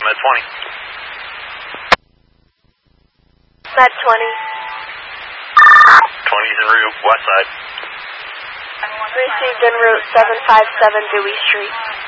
Med 20. Med 20. 20's en route, west side. Received en route 757 Dewey Street.